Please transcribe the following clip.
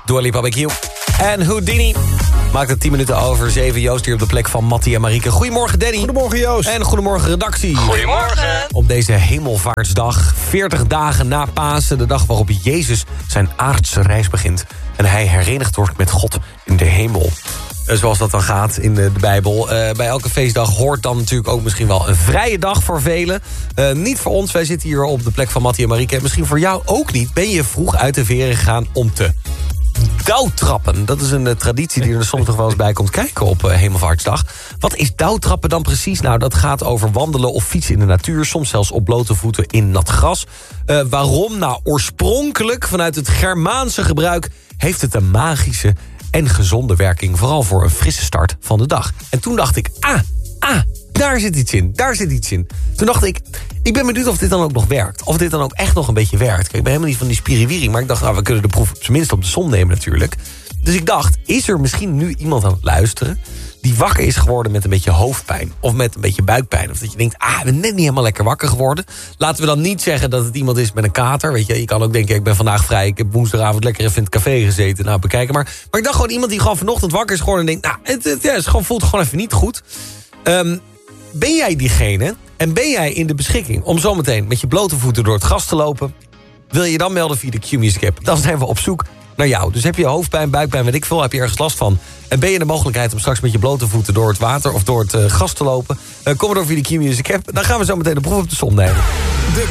Dua Lipa bij Q. En Houdini maakt het 10 minuten over 7. Joost hier op de plek van Mattie en Marieke. Goedemorgen Danny. Goedemorgen Joost. En goedemorgen redactie. Goedemorgen. Op deze hemelvaartsdag, 40 dagen na Pasen... de dag waarop Jezus zijn aardse reis begint... en hij herenigd wordt met God in de hemel. Zoals dat dan gaat in de Bijbel. Bij elke feestdag hoort dan natuurlijk ook misschien wel een vrije dag voor velen. Niet voor ons, wij zitten hier op de plek van Mattie en Marieke. Misschien voor jou ook niet. Ben je vroeg uit de veren gegaan om te douwtrappen? Dat is een traditie die er soms nog wel eens bij komt kijken op Hemelvaartsdag. Wat is douwtrappen dan precies? Nou, dat gaat over wandelen of fietsen in de natuur. Soms zelfs op blote voeten in nat gras. Waarom? Nou, oorspronkelijk vanuit het Germaanse gebruik heeft het een magische en gezonde werking. Vooral voor een frisse start van de dag. En toen dacht ik, daar zit iets in. Toen dacht ik ben benieuwd of dit dan ook nog werkt. Of dit dan ook echt nog een beetje werkt. Kijk, ik ben helemaal niet van die spiriwiri, maar ik dacht, we kunnen de proef tenminste op de som nemen natuurlijk. Dus ik dacht, is er misschien nu iemand aan het luisteren die wakker is geworden met een beetje hoofdpijn of met een beetje buikpijn? Of dat je denkt, ik ben net niet helemaal lekker wakker geworden. Laten we dan niet zeggen dat het iemand is met een kater. Weet je kan ook denken, ik ben vandaag vrij, ik heb woensdagavond lekker even in het café gezeten. Nou, bekijken. Maar ik dacht gewoon iemand die gewoon vanochtend wakker is geworden en denkt, het voelt gewoon even niet goed. Ben jij diegene en ben jij in de beschikking om zometeen met je blote voeten door het gras te lopen? Wil je dan melden via de Q-Music app? Dan zijn we op zoek naar jou. Dus heb je hoofdpijn, buikpijn, weet ik veel, heb je ergens last van? En ben je de mogelijkheid om straks met je blote voeten door het water of door het gras te lopen? Kom maar door via de Q-Music app. Dan gaan we zo meteen de proef op de som nemen.